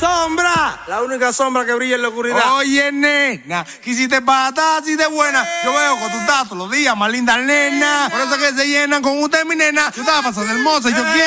sombra. La única sombra que brilla en la oscuridad. Oye, nena, quisiste patar así de buena. Yo veo que tú estás todos los días más linda, nena. Por eso que se llenan con usted, mi nena. Tú estás pasando hermosa y yo quiero.